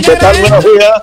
¿Qué tal? Buenos días.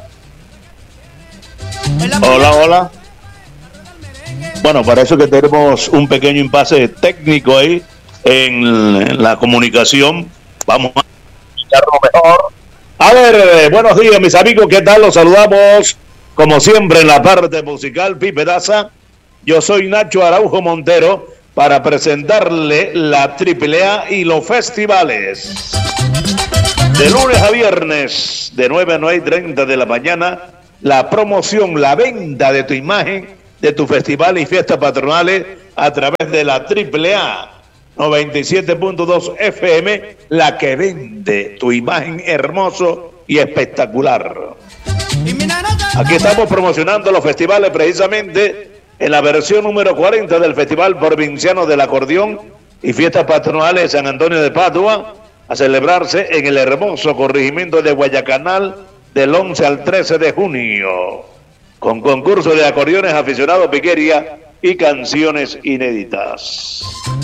Hola, hola. Bueno, parece que tenemos un pequeño impasse técnico ahí en la comunicación. Vamos a escucharlo mejor. A ver, buenos días, mis amigos. ¿Qué tal? Los saludamos, como siempre, en la parte musical, Pipe Daza. Yo soy Nacho Araujo Montero para presentarle la AAA y los festivales. De lunes a viernes, de 9 a 9:30 de la mañana, la promoción, la venta de tu imagen, de tu festival y fiestas patronales a través de la AAA 97.2 FM, la que vende tu imagen hermoso y espectacular. Aquí estamos promocionando los festivales precisamente en la versión número 40 del Festival Provinciano del Acordeón y Fiestas Patronales de San Antonio de Padua, a celebrarse en el hermoso corregimiento de Guayacanal del 11 al 13 de junio, con concurso de acordeones aficionados, piquería y canciones inéditas.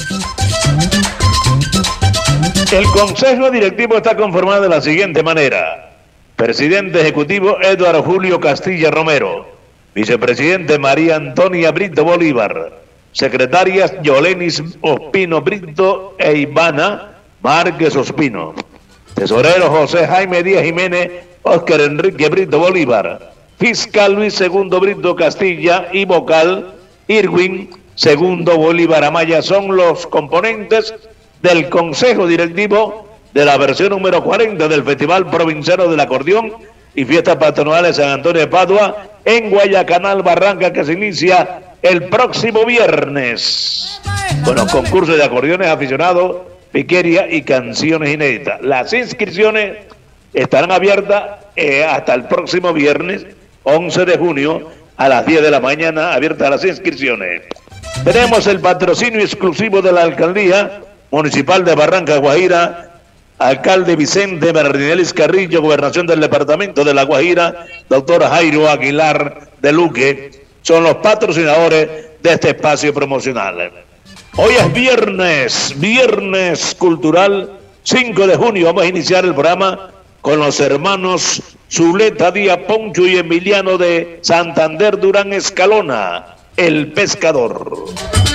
El Consejo Directivo está conformado de la siguiente manera: Presidente Ejecutivo Eduardo Julio Castilla Romero, Vicepresidente María Antonia Brito Bolívar, Secretarias Yolenis Ospino Brito e Ivana Márquez Ospino, Tesorero José Jaime Díaz Jiménez, Óscar Enrique Brito Bolívar, Fiscal Luis Segundo Brito Castilla y Vocal Irwin Segundo Bolívar Amaya son los componentes del Consejo Directivo de la versión número 40 del Festival Provinciano del Acordeón y Fiestas Patronales San Antonio de Padua en Guayacanal, Barranca, que se inicia el próximo viernes. Bueno, concurso de acordeones aficionados, piquería y canciones inéditas. Las inscripciones estarán abiertas hasta el próximo viernes 11 de junio a las 10 de la mañana, abiertas las inscripciones. Tenemos el patrocinio exclusivo de la Alcaldía Municipal de Barranca Guajira, alcalde Vicente Mardinelis Carrillo, gobernación del departamento de La Guajira, doctor Jairo Aguilar de Luque, son los patrocinadores de este espacio promocional. Hoy es viernes cultural, 5 de junio, vamos a iniciar el programa con los hermanos Zuleta Díaz Poncho y Emiliano de Santander Durán Escalona, El Pescador.